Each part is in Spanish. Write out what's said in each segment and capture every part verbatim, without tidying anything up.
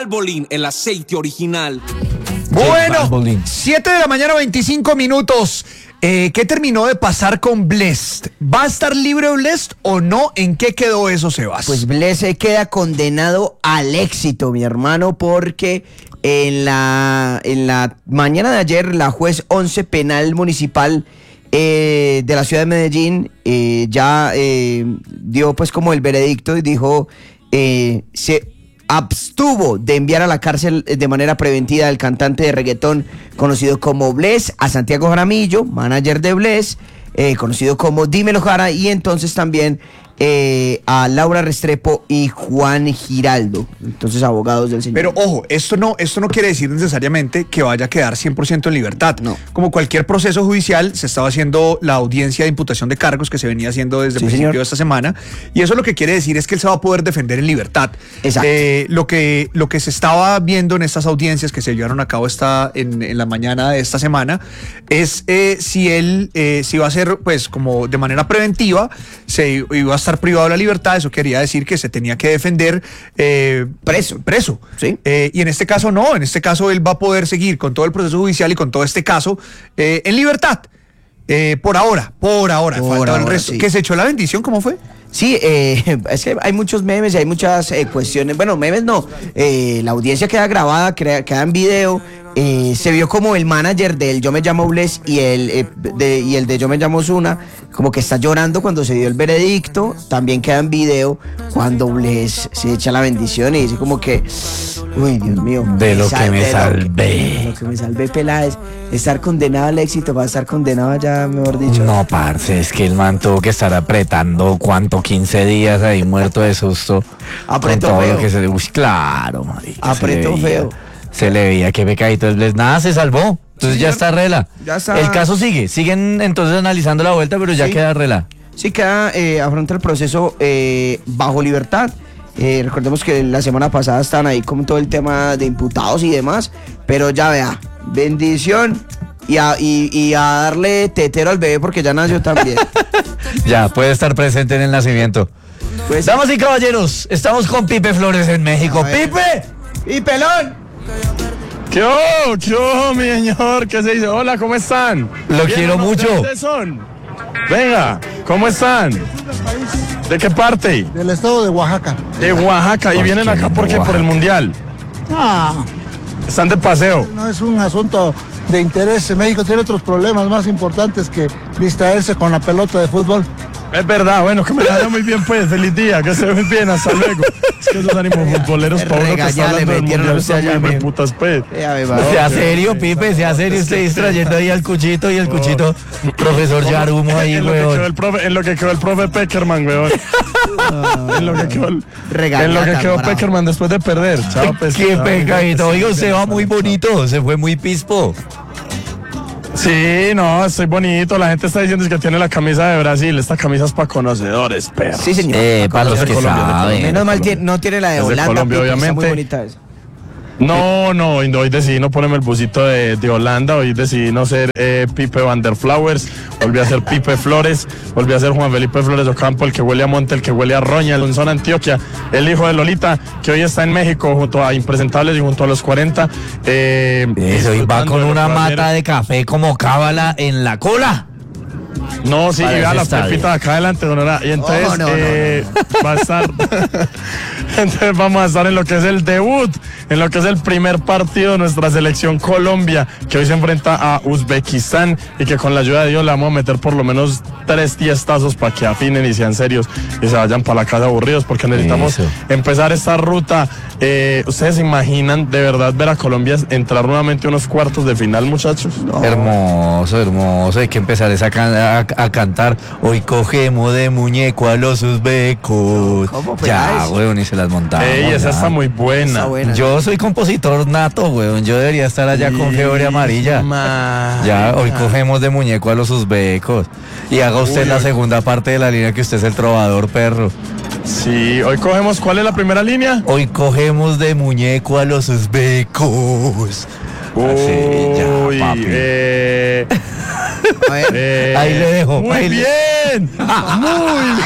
Valvoline, el aceite original. Bueno, siete de la mañana, veinticinco minutos. Eh, ¿Qué terminó de pasar con Blest? ¿Va a estar libre Blest o no? ¿En qué quedó eso, Sebas? Pues Blest se queda condenado al éxito, mi hermano, porque en la, en la mañana de ayer la juez once penal municipal eh, de la ciudad de Medellín eh, ya eh, dio pues como el veredicto y dijo eh, se abstuvo de enviar a la cárcel de manera preventiva al cantante de reggaetón conocido como Blest, a Santiago Jaramillo, manager de Blest, eh, conocido como Dímelo Jara, y entonces también eh, a Laura Restrepo y Juan Giraldo, entonces abogados del señor. Pero ojo, esto no, esto no quiere decir necesariamente que vaya a quedar cien por ciento en libertad. No. Como cualquier proceso judicial, se estaba haciendo la audiencia de imputación de cargos que se venía haciendo desde Sí, el principio señor. de esta semana, y eso lo que quiere decir es que él se va a poder defender en libertad. Exacto. Eh, lo, que, lo que se estaba viendo en estas audiencias que se llevaron a cabo esta, en, en la mañana de esta semana es eh, si él, eh, si iba a ser pues como de manera preventiva, se iba a estar privado de la libertad. Eso quería decir que se tenía que defender eh, Preso. preso. Sí. Eh, y en este caso no, en este caso él va a poder seguir con todo el proceso judicial y con todo este caso eh, en libertad. Eh, por ahora, por ahora, Por falta el ahora, resto. sí. ¿Que se echó la bendición? ¿Cómo fue? Sí, eh, es que hay muchos memes y hay muchas eh, cuestiones. Bueno, memes no. Eh, la audiencia queda grabada, crea- queda en video. Eh, se vio como el manager del Yo Me Llamo Blest y el, eh, de, y el de Yo Me Llamo Zuna, como que está llorando cuando se dio el veredicto. También queda en video cuando Blest se echa la bendición y dice como que, uy, Dios mío. De lo que me de lo salvé. De lo que me salvé, Peláez. Estar condenado al éxito, va a estar condenado ya, mejor dicho. No, parce, es que el man tuvo que estar apretando, ¿cuánto? quince días ahí muerto de susto. Apretó con todo feo. lo que se le... Uy, claro, marica. se le Apretó veía. feo. Se le veía que pecadito el Blest. Nada, se salvó. Entonces Sí, ya señor. está rela. Ya está. El caso sigue. Siguen entonces analizando la vuelta, pero ya Sí. queda rela. Sí, queda, eh, afronta el proceso eh, bajo libertad. Eh, recordemos que la semana pasada estaban ahí con todo el tema de imputados y demás, pero ya vea, bendición y a, y, y a darle tetero al bebé porque ya nació también. Ya, puede estar presente en el nacimiento. Pues, Damas y caballeros, estamos con Pipe Flores en México. A ver. ¡Pipe! ¡Y pelón! ¿Qué hubo? ¿Qué hubo, mi señor? ¿Qué se dice? Hola, ¿cómo están? Lo Bien, quiero ¿no? mucho. ¿De dónde son? Venga, ¿cómo están? ¿De qué parte? Del estado de Oaxaca. De Oaxaca. ¿Y ¿Por vienen qué acá de por qué? Por el Oaxaca? Mundial. Ah, Están de paseo. no es un asunto de interés. México tiene otros problemas más importantes que distraerse con la pelota de fútbol. Es verdad, bueno, que me la vaya muy bien, pues. Feliz día, que se ve bien, hasta luego. Es que esos ánimos futboleros, para uno que está Regañale, hablando del metieron mundial, usted son allá, muy mijo. putas, pues. Eh, a ver, va. Sea serio, Pipe, sea serio. Usted distrayendo ahí al cuchito y el cuchito, profesor Yarumo ahí, en, lo que quedó el weón. profe, en lo que quedó el profe Peckerman, weón. en lo que quedó, el, Regañada, en lo que quedó bravo. Peckerman después de perder. Chao, pues, Qué chao. pecadito. Oiga, usted va muy bonito. Se fue muy pispo. Sí, no, estoy bonito. La gente está diciendo que tiene la camisa de Brasil. Esta camisa es para conocedores, perro. Sí, señor. Eh, para los Es de que Colombia, es de saben. Menos mal que no tiene la de Es de Holanda, Colombia, Pipe, está muy obviamente. bonita esa. No, no, hoy, hoy decidí no ponerme el busito de, de Holanda. Hoy decidí no ser eh, Pipe Van der Flowers. Volví a ser Pipe Flores. Volví a ser Juan Felipe Flores Ocampo, el que huele a monte, el que huele a roña, el Monzón Antioquia, el hijo de Lolita, que hoy está en México junto a Impresentables y junto a los cuarenta. Eh, Eso, y va disfrutando con de lo una que va a ser- mata de café como cábala en la cola. No, sí, Para llega ese las estadio. pepitas acá adelante, Donora. Y entonces Oh, no, no, eh, va a estar. Entonces vamos a estar en lo que es el debut, en lo que es el primer partido de nuestra selección Colombia, que hoy se enfrenta a Uzbekistán y que con la ayuda de Dios le vamos a meter por lo menos tres tiestazos para que afinen y sean serios y se vayan para la casa aburridos, porque necesitamos Eso. empezar esta ruta. Eh, ¿Ustedes se imaginan de verdad ver a Colombia entrar nuevamente a unos cuartos de final, muchachos? Hermoso, hermoso. Hay que empezar esa can- a, a cantar. Hoy cogemos de muñeco a los uzbecos. ¿Cómo, pues, Ya, eso? weón, y se las montamos. Ey, esa ya. está muy buena. Está buena. Yo soy compositor nato, weón. Yo debería estar allá con fiebre amarilla. Ma- Ya, hoy cogemos de muñeco a los uzbecos. Y haga usted Uy, la hoy- segunda parte de la línea, que usted es el trovador, perro. Sí, hoy cogemos, ¿cuál es la primera línea? Hoy cogemos de muñeco a los uzbecos. Así, ya, Uy, papi. eh, A ver, eh, Ahí le dejo, Muy ahí le- bien, bien, muy bien.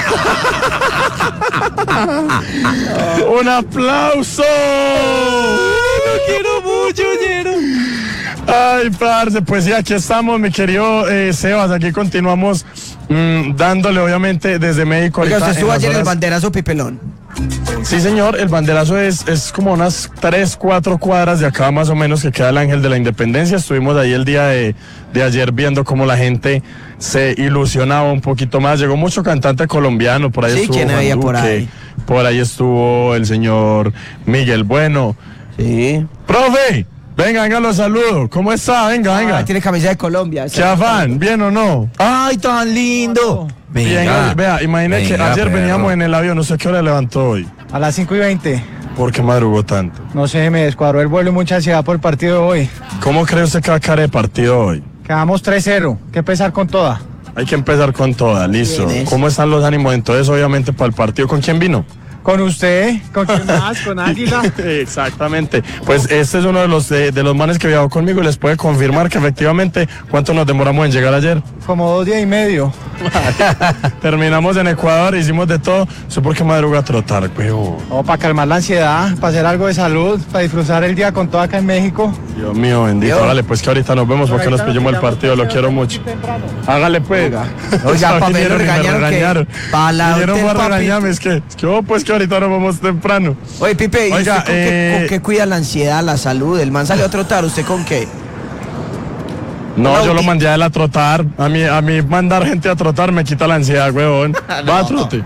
Un aplauso. Lo quiero mucho, Ñero. Ay, parce, pues sí, aquí estamos, mi querido eh, Sebas, aquí continuamos mmm, dándole, obviamente, desde México. Oiga, ahorita usted estuvo en las ayer en el horas- banderazo Pipelón. Sí, señor, el banderazo es, es como unas tres, cuatro cuadras de acá más o menos que queda el Ángel de la Independencia. Estuvimos ahí el día de, de ayer viendo cómo la gente se ilusionaba un poquito más. Llegó mucho cantante colombiano, por ahí Sí, estuvo ¿quién Juan había por Duque, ahí? por ahí estuvo el señor Miguel Bueno. Sí. ¡Profe! Venga, venga, los saludo. ¿Cómo está? Venga, venga. Ah, tiene camisa de Colombia. ¿Qué afán? ¿Bien o no? ¡Ay, tan lindo! Bien, vea, imagínate que Venga, ayer perro. veníamos en el avión, no sé qué hora levantó hoy. A las cinco y veinte. ¿Por qué madrugó tanto? No sé, me descuadró el vuelo y mucha ansiedad por el partido de hoy. ¿Cómo cree usted que va a caer el partido hoy? Quedamos tres cero. ¿Qué pesar con toda? Hay que empezar con toda, listo. Bien, es. ¿Cómo están los ánimos entonces, obviamente, para el partido? ¿Con quién vino? Con usted, con quién más, con Águila. Exactamente. Pues este es uno de los de, de los manes que viajó conmigo y les puede confirmar que efectivamente, ¿cuánto nos demoramos en llegar ayer? Como dos días y medio. Terminamos en Ecuador, hicimos de todo. Sé por qué madruga a trotar, huevo. Oh, para calmar la ansiedad, para hacer algo de salud, para disfrutar el día con toda acá en México. Dios mío, bendito. Yo. Dale, pues que ahorita nos vemos porque nos pillamos el partido, lo quiero mucho. Hágale pues. Oiga, pa' Vinieron me y regañaron que- regañaron. pa' la Vinieron hotel, a papi. regañarme, es que, es que, oh, pues que ahorita nos vamos temprano. Oye, Pipe, ¿y Oiga, usted con, qué, eh, con qué cuida la ansiedad, la salud? El man salió a trotar, ¿usted con qué? No, Una yo lo ulti- mandé a él a trotar. A mí, a mí mandar gente a trotar me quita la ansiedad, huevón. Va a trote.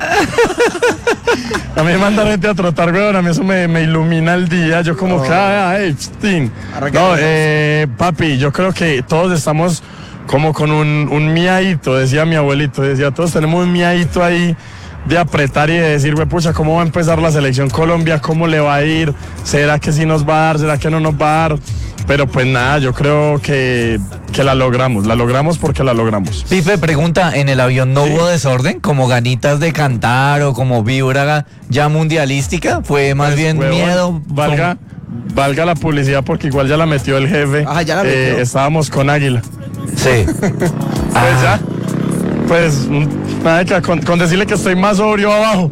A mí mandar gente a trotar, huevón, a mí eso me, me ilumina el día. Yo como que, ay, pstin. No, eh, papi, yo creo que todos estamos como con un, un miadito, decía mi abuelito, decía, todos tenemos un miadito ahí de apretar y de decir, güey, pucha, ¿cómo va a empezar la selección Colombia? ¿Cómo le va a ir? ¿Será que sí nos va a dar? ¿Será que no nos va a dar? Pero pues nada, yo creo que, que la logramos, la logramos porque la logramos. Pipe pregunta, ¿en el avión no hubo desorden? ¿Como ganitas de cantar o como vibra ya mundialística? ¿Fue más Pues, bien huevón, miedo? Valga, valga la publicidad porque igual ya la metió el jefe. Ajá, ya la Eh, metió. estábamos con Águila. Sí. Pues Ah. ya, pues mm, nada que con, con decirle que estoy más sobrio abajo.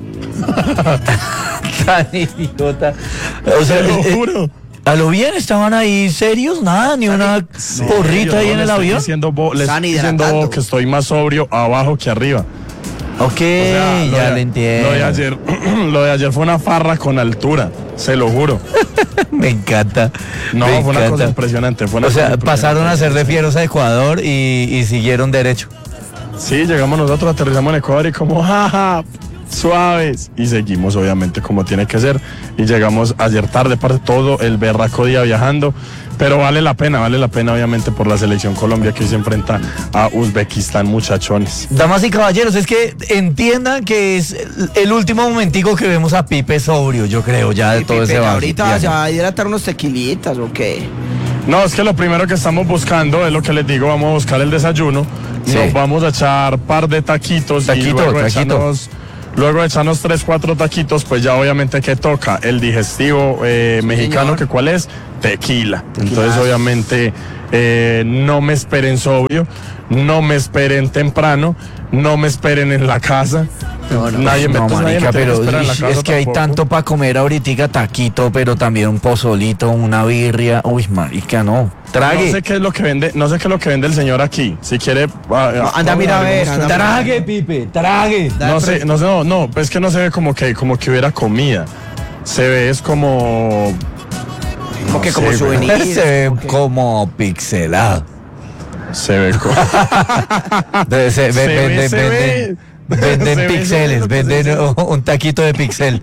Tan idiota. O sea, Te lo eh, juro. a lo bien estaban ahí serios, nada, ni una porrita ahí en el avión. Diciendo bo- les Están estoy diciendo hidratando. que estoy más sobrio abajo que arriba. Ok, O sea, lo ya de- lo entiendo. Lo de ayer, lo de ayer fue una farra con altura, se lo juro. Me encanta. No, me fue una cosa encanta. impresionante. Fue una O sea, cosa pasaron a impresionante. ser de fieros a Ecuador y, y siguieron derecho. Sí, llegamos nosotros, aterrizamos en Ecuador y como, jaja, suaves. Y seguimos, obviamente, como tiene que ser. Y llegamos ayer tarde, parte todo el berraco día viajando. Pero vale la pena, vale la pena, obviamente, por la selección Colombia que hoy se enfrenta a Uzbekistán, muchachones. Damas y caballeros, es que entiendan que es el- el último momentico que vemos a Pipe sobrio, yo creo, ya de Y todo Pipe, ese ahorita viaje. ya va a hidratar unos tequilitas, ¿o qué? No, es que lo primero que estamos buscando es lo que les digo, vamos a buscar el desayuno. Sí. Nos vamos a echar par de taquitos y Taquito, luego taquito. echarnos, luego echarnos tres, cuatro taquitos, pues ya obviamente que toca el digestivo eh, mexicano, señor. que cuál es, tequila. Entonces obviamente eh, no me esperen sobrio, no me esperen temprano, no me esperen en la casa. Nadie me, No, pues, nadie me marica, tiene que pero esperar en la ish, casa es que hay tampoco. tanto para comer ahorita, taquito, pero también un pozolito, una birria. Uy, marica, no. Trague. No sé qué es lo que vende, no sé qué es lo que vende el señor aquí. Si quiere, ah, anda, mira, a ver, hablemos anda, con- Trague, Pipe, trague. No sé, no sé, no, no, pues es que no se ve como que, como que hubiera comida. Se ve es como. Como que no como sé, güey. souvenir. Se ve como que- como pixelado. Se ve como. De- se- ve- Se ve, venden, se venden, ve. venden Se ve, se ve pixeles, lo que se venden dice. un, un taquito de pixel.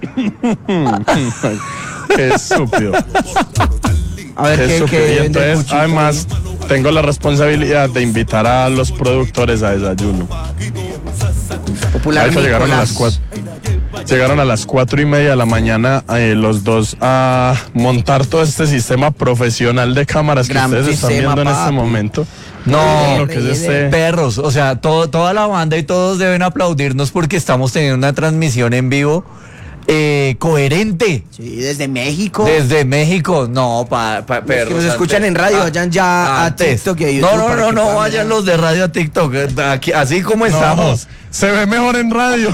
Qué estúpido. A ver Qué qué, estúpido. qué Y vende el entonces, cuchito. además, tengo la responsabilidad de invitar a los productores a desayuno. Popular De hecho, llegaron a las Nicolás. cuatro. Llegaron a las cuatro y media de la mañana eh, los dos a montar todo este sistema profesional de cámaras que Gran ustedes están sistema, viendo en este papi. momento. No, Lo que es este- perros, o sea, todo, toda la banda y todos deben aplaudirnos porque estamos teniendo una transmisión en vivo eh, coherente. Sí, desde México. Desde México, no, pa, pa, Los perros, que nos escuchan antes- en radio, ah, vayan ya antes. a TikTok y a YouTube. No, no, para no, que no, puedan vayan ver. los de radio a TikTok. Aquí, así como No, estamos. se ve mejor en radio.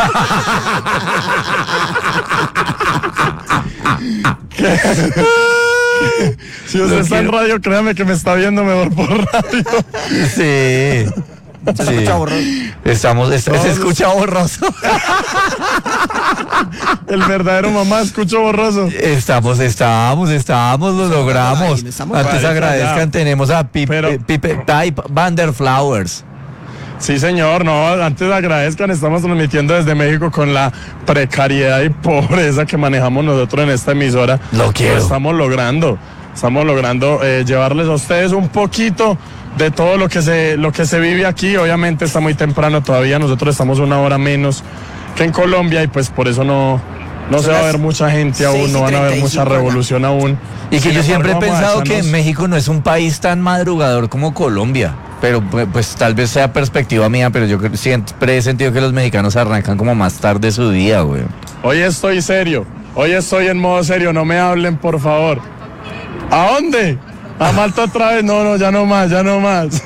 ¿Qué? Si usted Lo está en quiero. radio, créame que me está viendo mejor por radio. Sí. Se escucha borroso. Estamos, es- se escucha borroso. El verdadero mamá escucho borroso. Estamos, estamos, estamos, lo logramos. ahí, estamos Antes ahí, agradezcan, ya. tenemos a Pipe, Pero- eh, Pipe Type Van der Flowers. Sí, señor, no, antes agradezcan, estamos transmitiendo desde México con la precariedad y pobreza que manejamos nosotros en esta emisora. Lo quiero. Lo estamos logrando, estamos logrando eh, llevarles a ustedes un poquito de todo lo que se lo que se vive aquí. Obviamente está muy temprano todavía, nosotros estamos una hora menos que en Colombia y pues por eso no, no se va a ver mucha gente aún, no van a ver mucha revolución aún. Y que Sin yo siempre he embargo, vamos a pensado que echarnos- México no es un país tan madrugador como Colombia. Pero pues, pues, tal vez sea perspectiva mía, pero yo creo- siempre he sentido que los mexicanos arrancan como más tarde su día, güey. Hoy estoy serio, hoy estoy en modo serio, no me hablen por favor. ¿A dónde? ¿A Malta otra vez? No, no, ya no más, ya no más.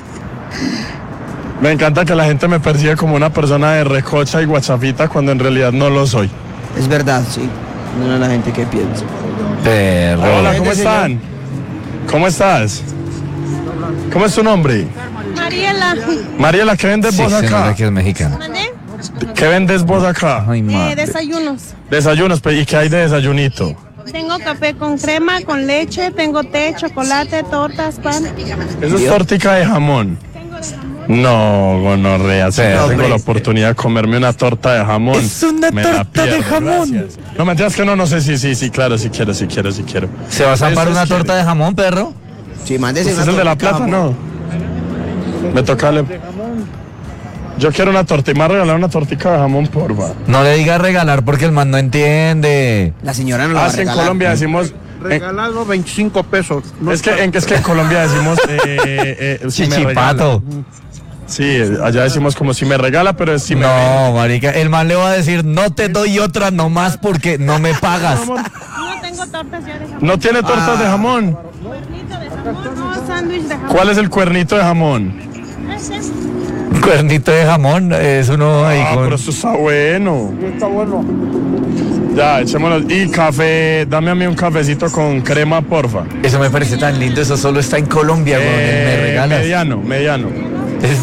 Me encanta que la gente me percibe como una persona de recocha y guachafita cuando en realidad no lo soy. Es verdad, sí. No es la gente que piensa. Perro. Hola, ¿cómo están? ¿Cómo estás? ¿Cómo es tu nombre? Mariela. Mariela, ¿qué vendes Sí, vos se nota acá? que es mexicana. ¿Mandé? ¿Qué vendes vos acá? Ay, Eh, madre. desayunos. Desayunos, pe- ¿y qué hay de desayunito? Tengo café con crema, con leche, tengo té, chocolate, tortas, pan. Eso es tortica de jamón. No, gonorrea, si Sí, no hombre. tengo la oportunidad de comerme una torta de jamón. Es una me la torta de pierdo, jamón. gracias. No, mentiras que no, no sé, sí, sí, sí, claro, sí quiero, sí quiero, sí quiero. ¿Se va a zampar Eso una es torta de jamón, perro? Sí, mándese ¿Usted una es el de la tortica, plata? amor. No. Me toca... le- Yo quiero una torta y me va a regalar una tortica de jamón, porfa. No le diga regalar porque el man no entiende. La señora no lo va Ah, a sí, en regalar. Colombia decimos... en- Regalado veinticinco pesos. No es, que, en, es que en Colombia decimos... Eh, eh, si me Chichipato. regala. Sí, allá decimos como si me regala, pero es si me... No, marica, el man le va a decir, no te doy otra nomás porque no me pagas. No tengo tortas ya de jamón. No tiene tortas de jamón. Cuernito de jamón, no, sándwich de jamón. ¿Cuál es el cuernito de jamón? Ese. Un cuernito de jamón es uno ahí Ah, con... pero eso está bueno. está bueno. Ya, echémoslo. Y café, dame a mí un cafecito con crema, porfa. Eso me parece tan lindo, eso solo está en Colombia, güey. Me Eh, regalas. mediano, mediano. Es-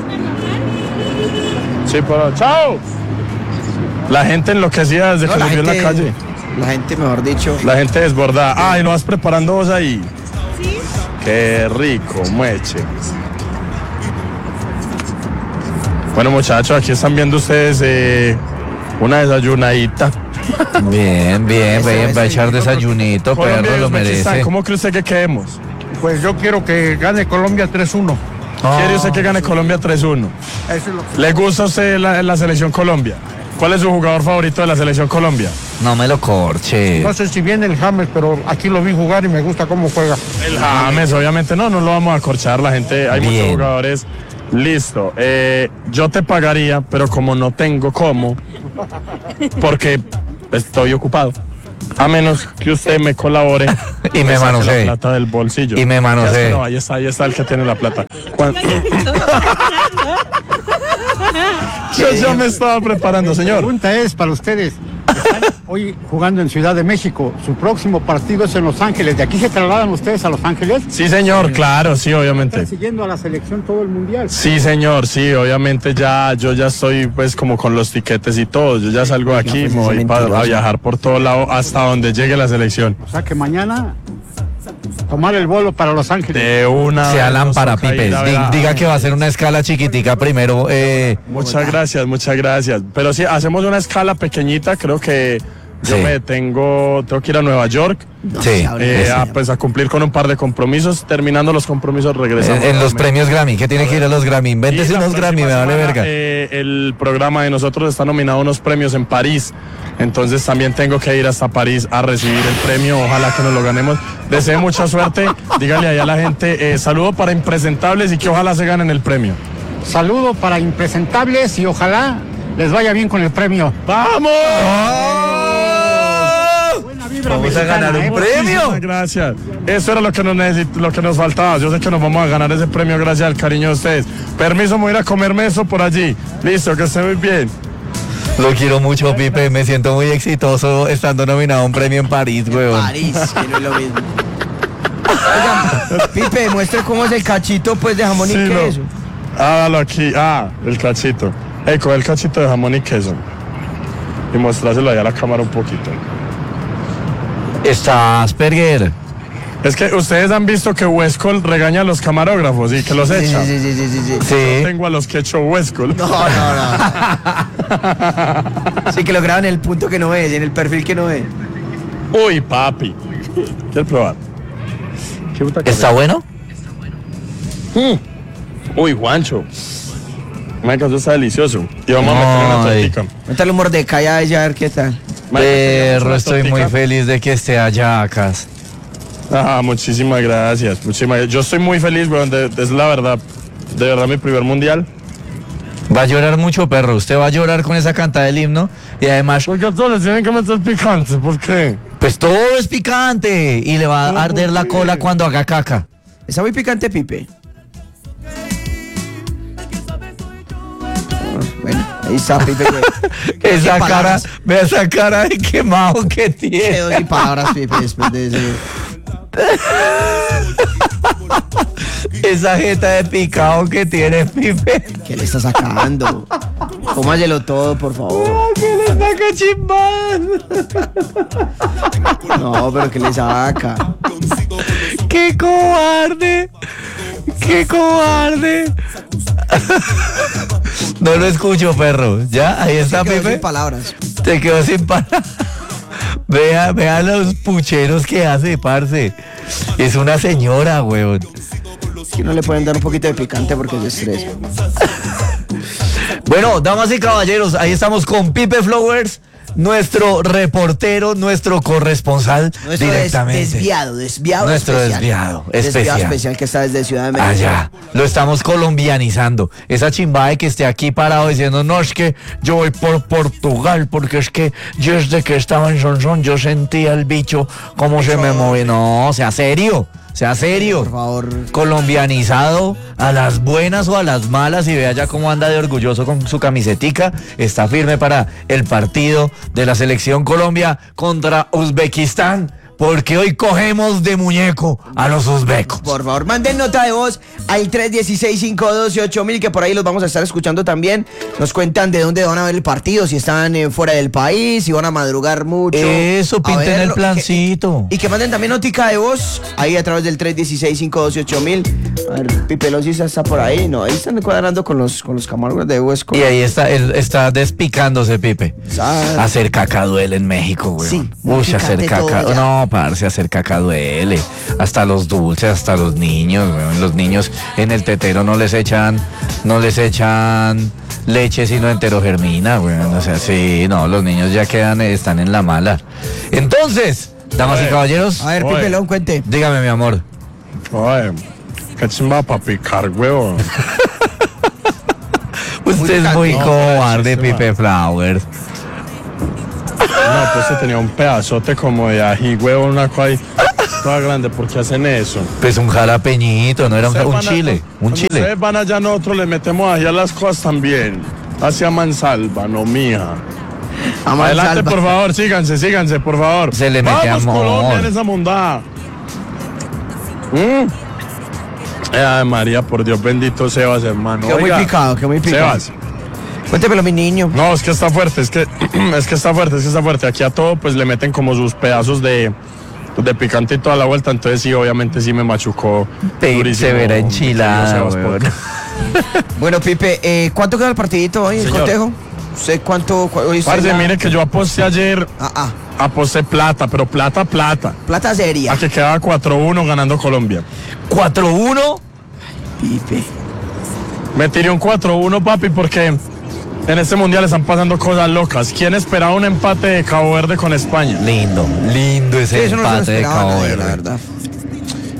Sí, pero... ¡Chao! La gente enloquecida desde No, que la se vio en la gente- calle. La gente, mejor dicho. La gente desbordada. Ah, ¿y lo vas preparando vos ahí? Sí. Qué rico, mueche. Bueno, muchachos, aquí están viendo ustedes eh, una desayunadita. Bien, bien, Eso, bien, eso, va a echar desayunito, Colombia y perro, lo Uzbekistán, merece. ¿cómo cree usted que quedemos? Pues yo quiero que gane Colombia tres uno. ¿Quiere usted que gane Colombia tres uno? Eso es lo que... ¿Le gusta a usted la, la selección Colombia? ¿Cuál es su jugador favorito de la selección Colombia? No me lo corche. No sé si viene el James, pero aquí lo vi jugar y me gusta cómo juega. El James, obviamente no, no lo vamos a corchar, la gente, hay muchos Bien. jugadores. Listo, eh, yo te pagaría, pero como no tengo cómo, porque estoy ocupado. A menos que usted me colabore Y me saque manosee. la plata del bolsillo. Y me manosee. Ya está, No, ahí está, ahí está el que tiene la plata. Cuan- Yo ya me estaba preparando, La señor. pregunta es para ustedes. Están hoy jugando en Ciudad de México. Su próximo partido es en Los Ángeles. ¿De aquí se trasladan ustedes a Los Ángeles? Sí, señor, claro, sí, obviamente. Están siguiendo a la selección todo el mundial. Sí, señor, sí, obviamente ya yo ya estoy pues como con los tiquetes y todo. Yo ya salgo de aquí, pues, me ese voy pa- mentiroso. a viajar por todo lado hasta donde llegue la selección. O sea que mañana tomar el vuelo para Los Ángeles. De una Sea vez nos lámpara, toca ir Pipe. a Di- ver a- Diga que va a ser una escala chiquitica primero. Eh, Muchas gracias, muchas gracias. Pero sí, hacemos una escala pequeñita, creo que yo Sí. me detengo, tengo que ir a Nueva York, sí. eh, es- a, pues a cumplir con un par de compromisos. Terminando los compromisos regresamos. en, en los nuevamente. premios Grammy, que tiene que ir a los Grammy. Y Invéntese la unos Grammy, próxima me vale semana, verga. eh, el programa de nosotros está nominado a unos premios en París. Entonces también tengo que ir hasta París a recibir el premio. Ojalá que nos lo ganemos. Deseo mucha suerte. Dígale ahí a la gente, eh, saludo para impresentables y que ojalá se ganen el premio. Saludo para impresentables y ojalá les vaya bien con el premio. ¡Vamos! Buena vibra Vamos a mexicana, ganar un ¿eh? premio. Muchísimas gracias. Eso era lo que nos necesit- lo que nos faltaba. Yo sé que nos vamos a ganar ese premio gracias al cariño de ustedes. Permiso, me voy a ir a comerme eso por allí. Listo, que esté muy bien. Lo quiero mucho, Pipe. Me siento muy exitoso estando nominado a un premio en París, weón. París, que no es lo mismo. Oigan, Pipe, muestre cómo es el cachito pues de jamón y Sí, no. queso. Hágalo aquí. Ah, el cachito. Ey, coge el cachito de jamón y queso. Y mostráselo ahí a la cámara un poquito. Está Asperger. Es que ustedes han visto que Westcol regaña a los camarógrafos y que los Sí, echa. sí, sí, sí, sí, sí. Sí. Tengo a los que echó Westcol. No, no, no. Sí, que lo graban en el punto que no es, en el perfil que no es. Uy, papi. ¿Quieres probar? ¿Qué puta que ¿Está bueno? Mm. Uy, Juancho. Me eso está delicioso. Y vamos a meter una Ay. tortica. Cuéntale un mordecai a ella a ver qué tal. Perro, estoy muy feliz. feliz de que esté allá, Acas. Ah, muchísimas gracias. Muchísimas Yo estoy muy feliz, weón. de- Es la verdad. De verdad, mi primer mundial. Va a llorar mucho, perro. Usted va a llorar con esa cantada del himno. Y además, Porque a todos les tienen que meter picante. ¿Por qué? pues todo es picante. Y le va a arder la cola cuando haga caca. Está muy picante, Pipe. Ah, bueno, ahí está, Pipe. que- Esa ¿Qué cara, palabras? ve esa cara de quemado que tiene. Quedó sin palabras, Pipe, después de eso. Esa jeta de picado que tiene Pipe. ¿Qué le está sacando? Cómaselo todo, por favor. ¿Qué le saca chimbal? No, pero ¿qué le saca? ¡Qué cobarde! ¡Qué cobarde! No lo escucho, perro. ¿Ya? Ahí está, Se quedó Pipe. sin palabras. Te quedó sin palabras. Vea, vea los pucheros que hace, parce. Es una señora, weón. Que no le pueden dar un poquito de picante porque es estrés. Bueno, damas y caballeros, ahí estamos con Pipe Flowers, nuestro reportero, nuestro corresponsal Nuestro des- directamente. desviado, desviado Nuestro especial. desviado Desviado especial. especial que está desde Ciudad de México. Allá, lo estamos colombianizando. Esa chimba de que esté aquí parado diciendo, no, es que yo voy por Portugal, porque es que yo desde que estaba en Sonsón, yo sentía el bicho, cómo se me mueve. No, sea serio, sea serio. Por favor. Colombianizado a las buenas o a las malas, y vea ya cómo anda de orgulloso con su camisetica. Está firme para el partido de la selección Colombia contra Uzbekistán, porque hoy cogemos de muñeco a los uzbecos. Por favor, manden nota de voz al tres uno seis, cinco uno dos, ocho mil, que por ahí los vamos a estar escuchando también. Nos cuentan de dónde van a ver el partido, si están eh, fuera del país, si van a madrugar mucho. Eso, a pinten verlo. el plancito. Que- y que manden también notica de voz ahí a través del tres uno seis, cinco uno dos, ocho mil. A ver, Pipe Losis está por ahí, ¿no? Ahí están cuadrando con los, con los camarógrafos de Huesco. Y ahí está, él está despicándose, Pipe. Ah. Hacer caca duele en México, güey. Sí, Uy, picante hacer caca. todo ya. No, parce, hacer caca duele. Hasta los dulces, hasta los niños, güey. Los niños en el tetero no les echan, no les echan leche, sino enterogermina, güey. O sea, sí, no, los niños ya quedan, están en la mala. Entonces, damas y Oye. caballeros, A ver, Oye. Pipe Lón, cuente. dígame, mi amor. Oye, qué chimba para picar, huevo. Usted es muy No, cobarde, sí, sí, Pipe Flowers. No, pues se tenía un pedazote como de ají, huevo, una cosa ahí toda grande. ¿Por qué hacen eso? Pues un jalapeñito, no era un, Ustedes un van a- chile, un cuando chile. Ustedes van allá, nosotros le metemos ají a las cosas también. Hacia mansalva, no mía. A Adelante, mansalva. por favor, síganse, síganse, por favor. Se le mete Vamos, amor. Colombia en esa mondada. Mm. Eh, Ay, María, por Dios bendito, Sebas, hermano. Quedó muy Oiga, picado, quedó muy picado. Sebas. Cuéntemelo, mi niño. No, es que está fuerte, es que, es que está fuerte, es que está fuerte. Aquí a todo pues le meten como sus pedazos de, de picante y toda la vuelta, entonces sí, obviamente sí me machucó Te- durísimo, se verá mi enchilada, querido Sebas, weón. porque- Bueno, Pipe, eh, ¿cuánto queda el partidito hoy, el Señor. cotejo? ¿Usted cuánto? cu- hoy usted Parce, la- mire que yo aposté ayer, Ah, ah, aposté plata, pero plata, plata. plata seria. A que quedaba cuatro uno ganando Colombia. cuatro uno. Pipe. Me tiré un cuatro uno, papi, porque en este mundial están pasando cosas locas. ¿Quién esperaba un empate de Cabo Verde con España? Lindo, lindo Sí, ese eso no se lo empate de esperaba Cabo nadie, Verde. la verdad.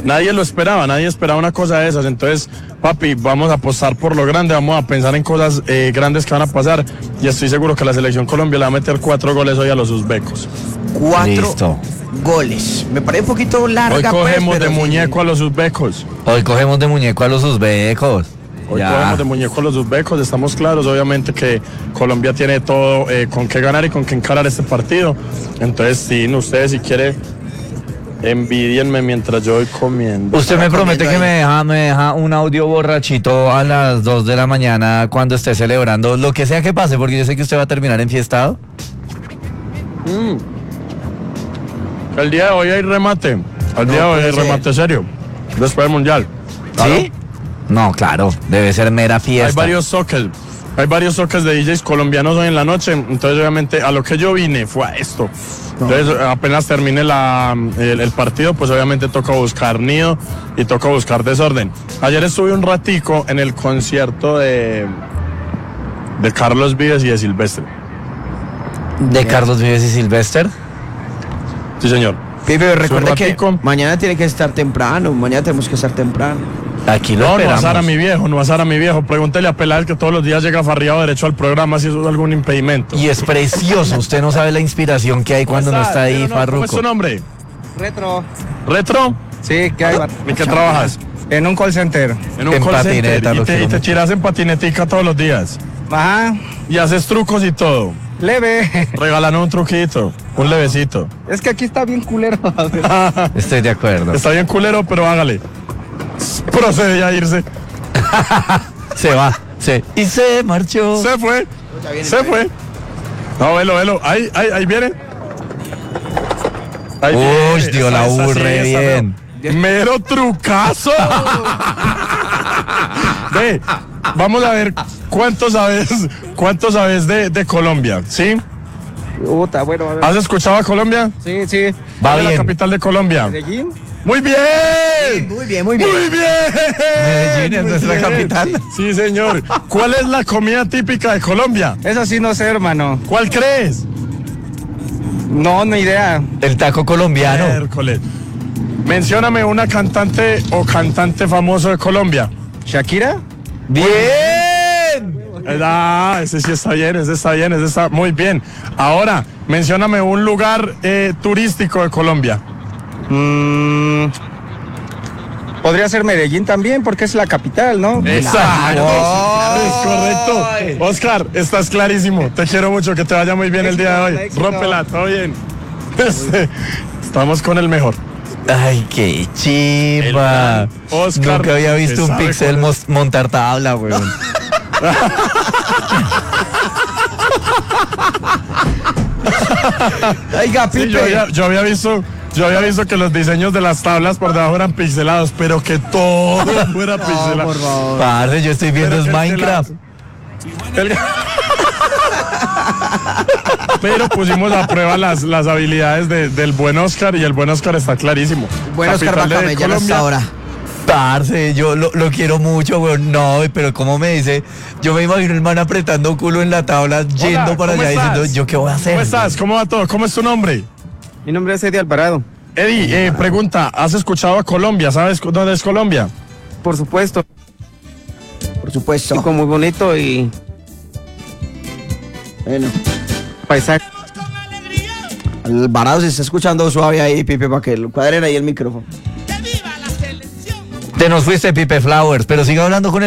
Nadie lo esperaba, nadie esperaba una cosa de esas. Entonces, papi, vamos a apostar por lo grande, vamos a pensar en cosas eh, grandes que van a pasar. Y estoy seguro que la selección Colombia le va a meter cuatro goles hoy a los uzbecos. Cuatro Listo. goles. Me parece un poquito larga. Hoy cogemos pues, de pero sí. muñeco a los uzbecos. Hoy cogemos de muñeco a los uzbecos. Hoy Ya. cogemos de muñeco a los uzbecos, estamos claros, obviamente que Colombia tiene todo eh, con qué ganar y con qué encarar este partido. Entonces, sí, ustedes si quieren, envidienme mientras yo voy comiendo. Usted me promete comiendo que ahí. me deja, me deja un audio borrachito a las dos de la mañana cuando esté celebrando lo que sea que pase, porque yo sé que usted va a terminar enfiestado. Mm. El día de hoy hay remate, el día de hoy hay puede ser. remate serio, después del Mundial. ¿Sí? No, claro, debe ser mera fiesta. Hay varios sockets, hay varios sockets de D Js colombianos hoy en la noche, entonces obviamente a lo que yo vine fue a esto. Entonces apenas termine la, el, el partido, pues obviamente toca buscar nido y toca buscar desorden. Ayer estuve un ratico en el concierto de, de Carlos Vives y de Silvestre. ¿De Carlos Vives y Silvestre? Sí, señor. Pipe, recuerda que ratico. mañana tiene que estar temprano. Mañana tenemos que estar temprano. Aquí lo No, no esperamos. asar a mi viejo, no asar a mi viejo. Pregúntele a Peláez que todos los días llega farriado derecho al programa si eso es algún impedimento. Y es precioso, usted no sabe la inspiración que hay cuando no está ahí, ¿Cómo es tu Farruko. nombre? Retro. ¿Retro? Sí, ¿qué hay? ¿En qué trabajas? En un call center. En un En call patineta, center. lo Y te, quiero y te mucho. tiras en patinetica todos los días. Ajá. Y haces trucos y todo. Leve. Regalan un truquito, un levecito. Es que aquí está bien culero. Estoy de acuerdo. Está bien culero, pero hágale. Procede a irse. Se va, se. Y se marchó. Se fue. Se fue. No, velo, velo. Ahí, ahí, ahí viene. Ahí Uy, viene. dio Esa- la esa U sí, re esa, bien. veo. Mero trucazo. Ve, vamos a ver cuánto sabes, cuánto sabes de, de Colombia, ¿sí? Puta, bueno, a ver. ¿Has escuchado a Colombia? Sí, sí. Va ¿Cuál es la bien. capital de Colombia? Medellín. Muy bien. Muy bien, muy bien. Muy bien. Medellín es Muy nuestra bien. capital. Sí, señor. ¿Cuál es la comida típica de Colombia? Eso sí no sé, hermano. ¿Cuál crees? No, ni idea. El taco colombiano. Miércoles. Mencióname una cantante o cantante famoso de Colombia. ¿Shakira? Bien. Ah, ese sí está bien, ese está bien, ese está muy bien. Ahora, mencióname un lugar eh, turístico de Colombia. Mm, podría ser Medellín también, porque es la capital, ¿no? Exacto. Es correcto. Oscar, estás clarísimo. Te quiero mucho, que te vaya muy bien el día de hoy. Éxito. Rómpela, todo bien. Este, estamos con el mejor. Ay, qué chimba. El Oscar, Nunca había visto que un sabe pixel cuál mos- montar tabla, weón. Oiga, Sí, Pipe. yo, había, yo había visto, yo había visto que los diseños de las tablas por debajo eran pixelados, pero que todo fuera pixelado. por favor. Parce, yo estoy viendo Pero es que el Minecraft. El- Pero pusimos a prueba las, las habilidades de- del buen Oscar y el buen Oscar está clarísimo. Bueno, Oscar Capital de Bacamellán hasta Colombia. ahora. Parce, yo lo, lo quiero mucho, weón. No, pero como me dice, yo me imagino el man apretando culo en la tabla, yendo Hola, para ¿cómo allá estás? diciendo, ¿yo qué voy a hacer? ¿Cómo estás? ¿Cómo va todo? ¿Cómo es tu nombre? Mi nombre es Eddie Alvarado. Eddie, eh, pregunta, ¿has escuchado a Colombia? ¿Sabes cu- dónde es Colombia? Por supuesto. Por supuesto. Chico muy bonito y Bueno. paisaje. Alvarado se está escuchando suave ahí, Pipe, para que lo cuadren ahí el micrófono. Te nos fuiste, Pipe Flowers, pero sigue hablando con él.